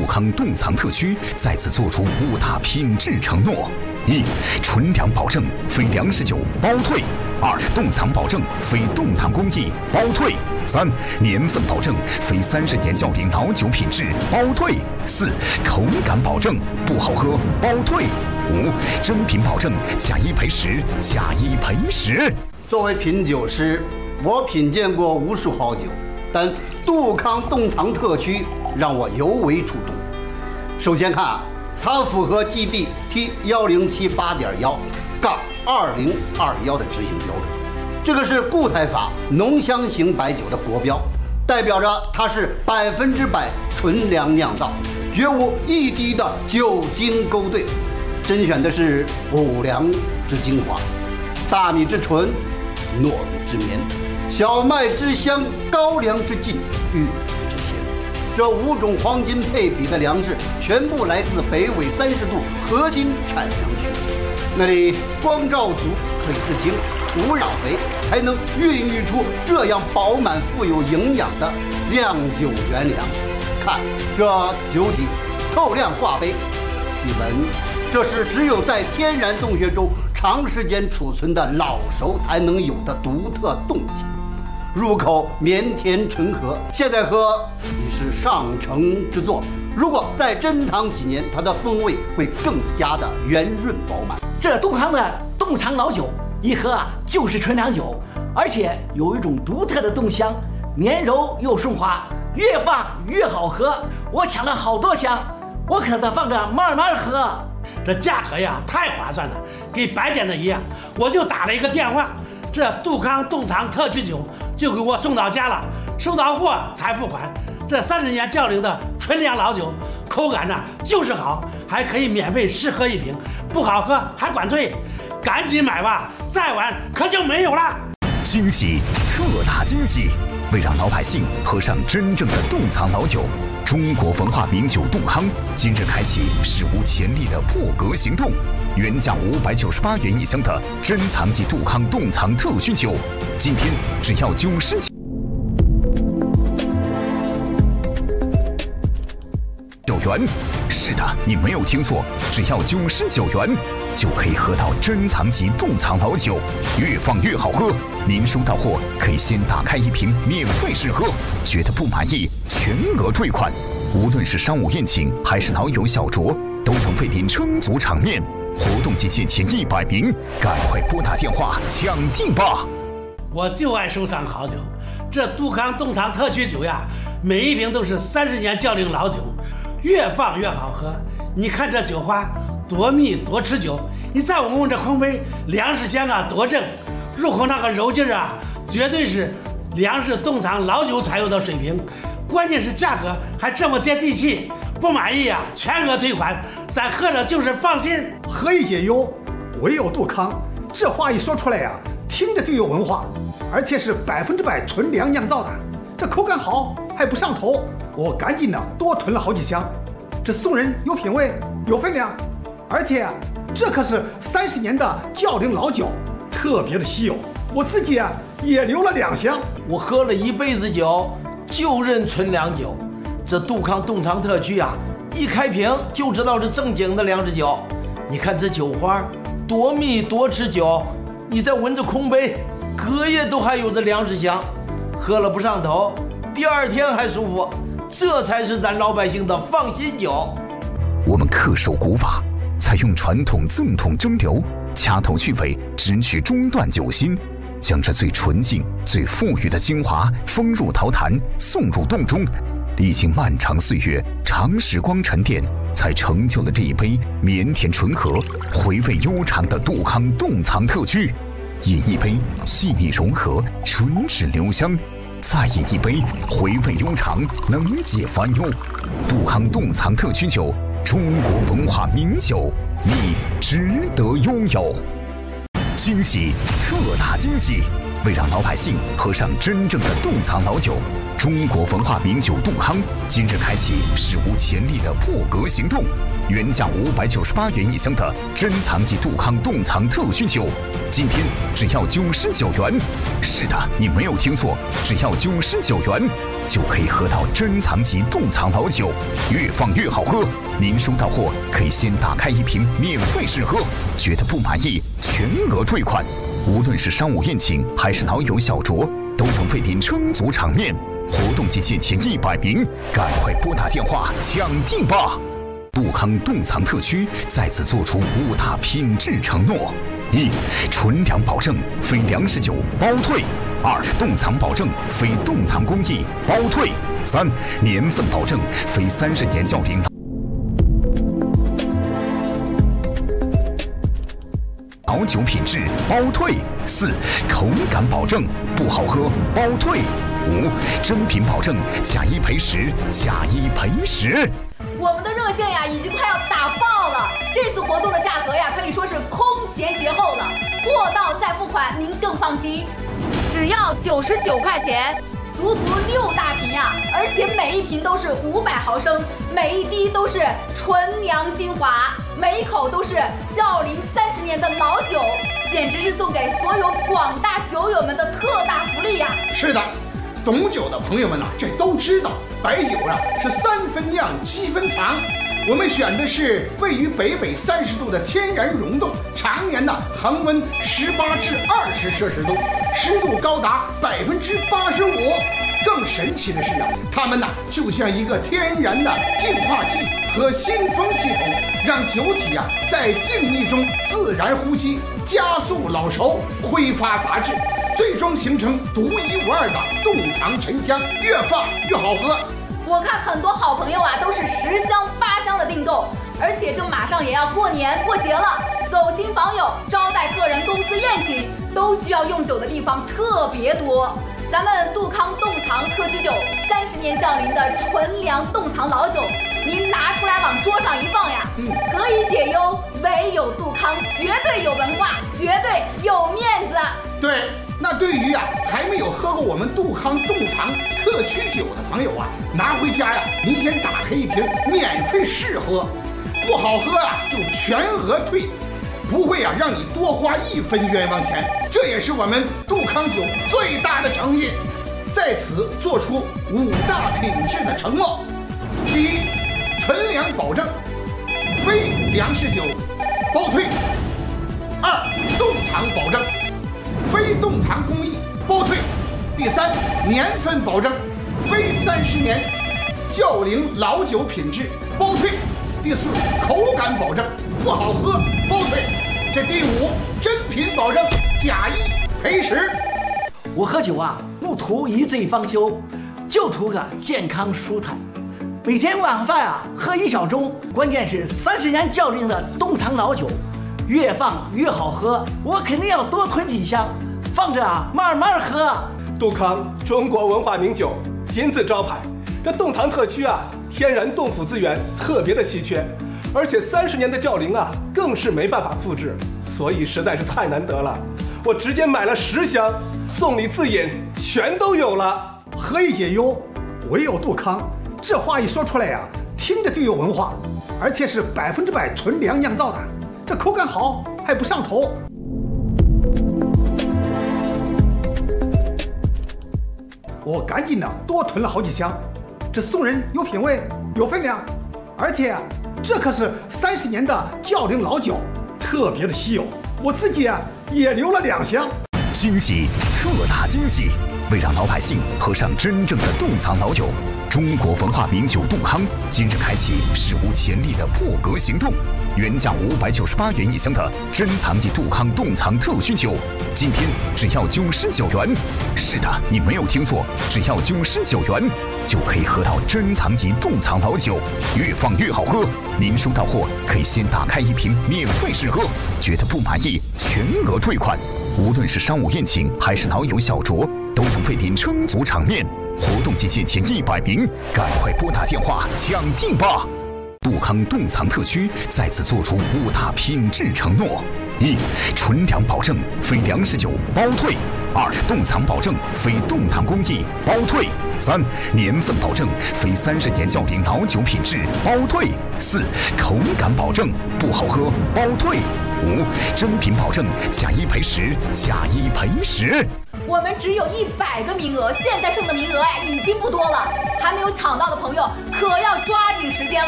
康冻藏特区再次作出5大品质承诺：一、纯粮保证，非粮食酒包退；2、冻藏保证，非冻藏工艺包退；3、年份保证，非30年较龄老酒品质包退；4、口感保证，不好喝包退；5、真品保证，假一赔10，假一赔10。 作为品酒师，我品鉴过无数好酒，但杜康冻藏特区让我尤为触动。首先看，它符合 GB T1078.1-2021的执行标准，这个是固态法浓香型白酒的国标，代表着它是100%纯粮酿造，绝无一滴的酒精勾兑，甄选的是五粮之精华，大米之纯，糯米之绵，小麦之香，高粱之劲，玉米之鲜。这5种黄金配比的粮食全部来自北纬30度核心产粮区，那里光照足，水质清，土壤肥，才能孕育出这样饱满富有营养的酿酒原粮。看这酒体透亮挂杯，细闻，这是只有在天然洞穴中长时间储存的老熟才能有的独特冻性，入口绵甜醇和，现在喝已是上乘之作。如果再珍藏几年，它的风味会更加的圆润饱满。 这杜康的冻藏老酒一喝就是纯粮酒，而且有一种独特的冻香，绵柔又顺滑，越放越好喝。我抢了好多箱，我可得放着慢慢喝。 这价格呀太划算了，跟白捡的一样。我就打了一个电话，这杜康冻藏特区酒就给我送到家了，收到货才付款。这30年较龄的纯粮老酒，口感呢就是好，还可以免费试喝1瓶，不好喝还管退，赶紧买吧，再晚可就没有了。 惊喜，特大惊喜！为让老百姓喝上真正的冻藏老酒，中国文化名酒杜康今日开启史无前例的破格行动，原价598元一箱的珍藏级杜康冻藏特需酒，今天只要99元。是的，你没有听错，只要99元就可以喝到珍藏级冻藏老酒，越放越好喝。您收到货可以先打开1瓶免费试喝，觉得不满意全额退款。无论是商务宴请还是老友小酌，都能为您撑足场面。活动期限前100名，赶快拨打电话抢订吧！ 我就爱收藏好酒，这杜康冻藏特区酒呀，每一瓶都是30年较龄老酒，越放越好喝。你看这酒花多密多持久，你再闻闻这空杯，粮食香啊多正，入口那个柔劲啊，绝对是粮食冻藏老酒才有的水平。关键是价格还这么接地气，不满意啊全额退款，咱喝着就是放心。 何以解忧，唯有杜康。这话一说出来呀，听着就有文化，而且是100%纯粮酿造的，这口感好还不上头。我赶紧的多囤了好几箱，这送人有品位有分量，而且这可是30年的较龄老酒，特别的稀有。我自己也留了2箱。 我喝了一辈子酒，就认纯粮酒。这杜康冻藏特区一开瓶就知道是正经的粮食酒。你看这酒花多密多持久，你再闻着空杯，隔夜都还有着粮食香，喝了不上头，第2天还舒服，这才是咱老百姓的放心酒。 我们恪守古法，采用传统赠桶蒸馏，掐头去尾，只取中段酒心，将这最纯净最馥郁的精华封入陶坛，送入洞中，历经漫长岁月长时光沉淀，才成就了这一杯绵甜醇和回味悠长的杜康冻藏特区。饮一杯细腻柔和，唇齿留香，再饮一杯回味悠长，能解烦忧。杜康冻藏特区酒，中国文化名酒，你值得拥有。惊喜，特大惊喜！为让老百姓喝上真正的冻藏老酒， 中国文化名酒杜康今日开启史无前例的破格行动，原价598元一箱的珍藏级杜康冻藏特需酒，今天只要99元。是的，你没有听错，只要99元就可以喝到珍藏级冻藏老酒，越放越好喝。您收到货可以先打开一瓶免费试喝，觉得不满意全额退款。无论是商务宴请还是老友小酌，都能为您撑足场面。活动期限前100名，赶快拨打电话抢订吧！杜康冻藏特区再次做出5大品质承诺：1. 纯粮保证，非粮食酒包退；2. 冻藏保证，非冻藏工艺包退；3. 年份保证，非30年较龄老酒品质包退；4. 口感保证，不好喝包退；5. 真品保证，假一赔10，假一赔10。 我们的热线呀，已经快要打爆了。这次活动的价格呀，可以说是空前绝后了，货到再付款，您更放心。只要99块钱，足6大瓶呀，而且每一瓶都是500毫升，每一滴都是纯粮精华，每一口都是窖龄30年的老酒，简直是送给所有广大酒友们的特大福利呀！ 是的。懂酒的朋友们这都知道，白酒是3分酿7分藏。我们选的是位于北30度的天然溶洞，常年恒温18至20摄氏度，湿度高达85%。更神奇的是它们就像一个天然的净化器和新风系统，让酒体在静谧中自然呼吸，加速老熟，挥发杂质，最终形成独一无二的冻藏沉香，越放越好喝。 我看很多好朋友都是10箱8箱的订购，而且这马上也要过年过节了，走亲访友、招待客人、公司宴请，都需要用酒的地方特别多。咱们杜康冻藏特级酒，30年较龄的纯粮冻藏老酒，您拿出来往桌上一放呀，何以解忧？唯有杜康，绝对有文化，绝对有面子。 对，那对于还没有喝过我们杜康冻藏特区酒的朋友拿回家您先打开一瓶免费试喝，不好喝就全额退。不会让你多花1分冤枉钱，这也是我们杜康酒最大的诚意。在此做出5大品质的承诺：第一，纯粮保证，非粮食酒包退； 2. 冻藏保证，非冻藏工艺包退；第3，年份保证，非30年较龄老酒品质包退；第4，口感保证，不好喝包退。这第5，真品保证，假一赔10。 我喝酒不图一醉方休，就图个健康舒坦。每天晚饭喝1小盅，关键是30年较龄的冻藏老酒，越放越好喝。我肯定要多囤几箱，放着慢慢喝。 杜康中国文化名酒，金字招牌。这冻藏特区天然冻腐资源特别的稀缺，而且30年的较龄更是没办法复制，所以实在是太难得了。我直接买了10箱，送礼自饮全都有了。 何以解忧？唯有杜康。这话一说出来听着就有文化，而且是100%纯粮酿造的，这口感好还不上头。我赶紧多囤了好几箱，这送人有品位，有分量，而且这可是30年的窖龄老酒，特别的稀有。我自己也留了2箱。 惊喜，特大惊喜！为让老百姓喝上真正的冻藏老酒，中国文化名酒杜康今日开启史无前例的破格行动，原价598元一箱的珍藏级杜康冻藏特需酒，今天只要99元。是的，你没有听错，只要99元就可以喝到珍藏级冻藏老酒，越放越好喝。您收到货可以先打开一瓶免费试喝，觉得不满意全额退款。无论是商务宴请还是老友小酌，都能为您撑足场面。活动期限前100名，赶快拨打电话抢订吧！杜康冻藏特区再次做出5大品质承诺：1. 纯粮保证，非粮食酒包退； 2. 冻藏保证，非冻藏工艺包退； 3、年份保证，非30年窖龄老酒品质包退。4、口感保证，不好喝包退。5、真品保证，假一赔10，假一赔10。 我们只有100个名额，现在剩的名额已经不多了，还没有抢到的朋友可要抓紧时间了。